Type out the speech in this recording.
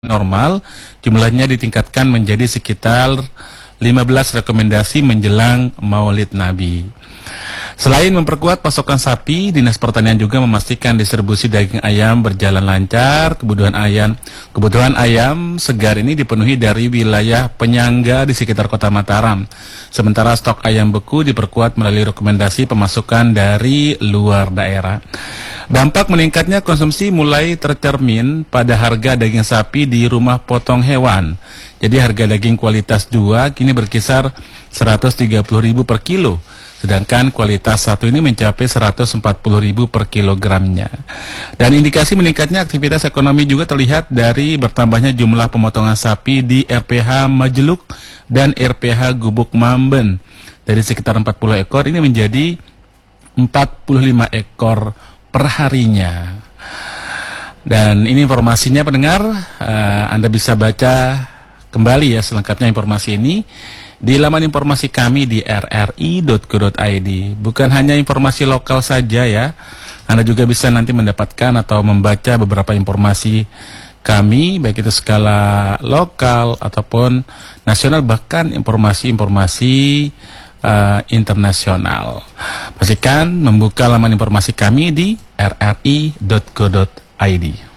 normal, jumlahnya ditingkatkan menjadi sekitar 15 rekomendasi menjelang Maulid Nabi. Selain memperkuat pasokan sapi, Dinas Pertanian juga memastikan distribusi daging ayam berjalan lancar. Kebutuhan ayam segar ini dipenuhi dari wilayah penyangga di sekitar Kota Mataram. Sementara stok ayam beku diperkuat melalui rekomendasi pemasukan dari luar daerah. Dampak meningkatnya konsumsi mulai tercermin pada harga daging sapi di rumah potong hewan. Jadi harga daging kualitas 2 kini berkisar 130.000 per kilo. Sedangkan kualitas 1 ini mencapai 140.000 per kilogramnya. Dan indikasi meningkatnya aktivitas ekonomi juga terlihat dari bertambahnya jumlah pemotongan sapi di RPH Majeluk dan RPH Gubuk Mamben. Dari sekitar 40 ekor ini menjadi 45 ekor per harinya. Dan ini informasinya pendengar, Anda bisa baca kembali ya selengkapnya informasi ini di laman informasi kami di rri.co.id. Bukan hanya informasi lokal saja ya, Anda juga bisa nanti mendapatkan atau membaca beberapa informasi kami, baik itu skala lokal ataupun nasional, bahkan informasi-informasi internasional. Pastikan membuka laman informasi kami di rri.co.id.